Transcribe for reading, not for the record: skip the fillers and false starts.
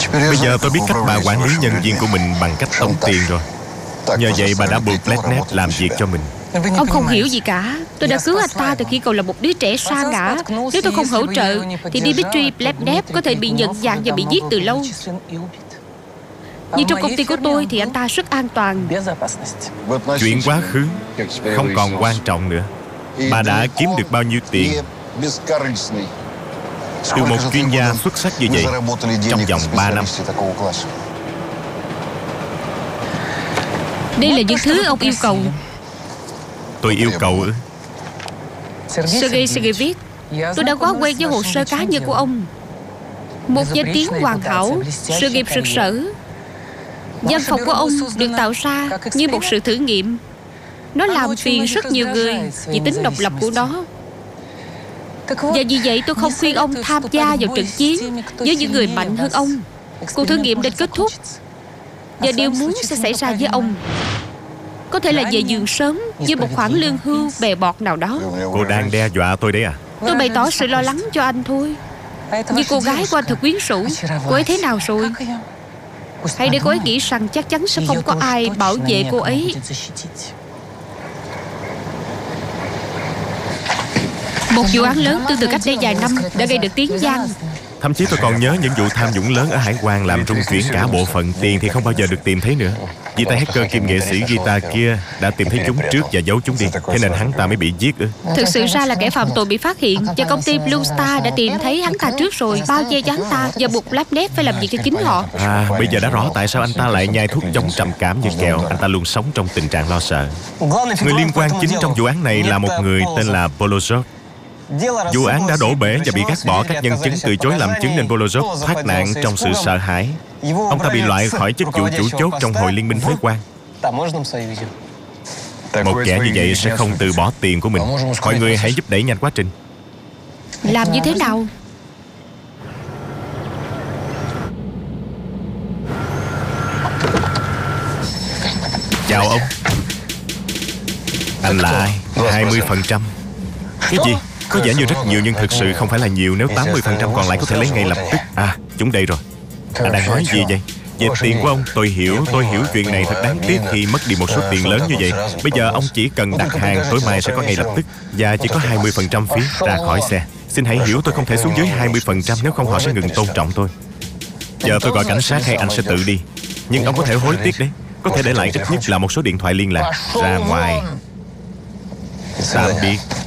Bây giờ tôi biết cách bà quản lý nhân viên của mình bằng cách tống tiền rồi. Nhờ vậy bà đã buộc Blackness làm việc cho mình. Ông không hiểu gì cả. Tôi đã cứu anh ta từ khi còn là một đứa trẻ sa ngã. Nếu tôi không hỗ trợ thì Dimitri Blackness có thể bị nhận dạng và bị giết từ lâu. Nhưng trong công ty của tôi thì anh ta rất an toàn. Chuyện quá khứ không còn quan trọng nữa. Bà đã kiếm được bao nhiêu tiền từ một chuyên gia xuất sắc như vậy trong vòng 3 năm? Đây là những thứ ông yêu cầu. Tôi yêu cầu ư? Sergei Sergeyevich, tôi đã quá quen với hồ sơ cá nhân của ông. Một danh tiếng hoàn hảo, sự nghiệp rực rỡ. Văn phòng của ông được tạo ra như một sự thử nghiệm. Nó làm phiền rất nhiều người vì tính độc lập của nó. Và vì vậy tôi không khuyên ông tham gia vào trận chiến với những người mạnh hơn ông. Cuộc thử nghiệm đã kết thúc, và điều muốn sẽ xảy ra với ông có thể là về giường sớm với một khoản lương hưu bè bọt nào đó. Cô đang đe dọa tôi đấy à? Tôi bày tỏ sự lo lắng cho anh thôi. Nhưng cô gái của anh thật quyến rũ. Cô ấy thế nào rồi? Hãy để cô ấy nghĩ rằng chắc chắn sẽ không có ai bảo vệ cô ấy. Một vụ án lớn tương tự cách đây vài năm đã gây được tiếng vang. Thậm chí tôi còn nhớ những vụ tham nhũng lớn ở hải quan làm rung chuyển cả bộ phận. Tiền thì không bao giờ được tìm thấy nữa. Vì tay hacker kim nghệ sĩ guitar kia đã tìm thấy chúng trước và giấu chúng đi, thế nên hắn ta mới bị giết ư? Thực sự ra là kẻ phạm tội bị phát hiện, và công ty Blue Star đã tìm thấy hắn ta trước rồi, bao che cho hắn ta và buộc Blackness phải làm việc cho chính họ. Bây giờ đã rõ tại sao anh ta lại nhai thuốc chống trầm cảm như kẹo. Anh ta luôn sống trong tình trạng lo sợ. Người liên quan chính trong vụ án này là một người tên là Polozov. Vụ án đã đổ bể và bị gác bỏ. Các nhân chứng từ chối làm chứng nên Polozov thoát nạn trong sự sợ hãi. Ông ta bị loại khỏi chức vụ chủ chốt trong Hội Liên minh Thuế quan. Một kẻ như vậy sẽ không từ bỏ tiền của mình. Mọi người hãy giúp đẩy nhanh quá trình. Làm như thế nào? Chào ông. Anh là ai? 20%. Cái gì? Có vẻ như rất nhiều nhưng thực sự không phải là nhiều. Nếu 80% còn lại có thể lấy ngay lập tức. Chúng đây rồi. Anh đang nói gì vậy? Về tiền của ông, tôi hiểu chuyện này thật đáng tiếc khi mất đi một số tiền lớn như vậy. Bây giờ ông chỉ cần đặt hàng, tối mai sẽ có ngay lập tức. Và chỉ có 20% phí ra khỏi xe. Xin hãy hiểu tôi không thể xuống dưới 20%, nếu không họ sẽ ngừng tôn trọng tôi. Giờ tôi gọi cảnh sát hay anh sẽ tự đi. Nhưng ông có thể hối tiếc đấy. Có thể để lại ít nhất là một số điện thoại liên lạc. Ra ngoài. Tạm biệt.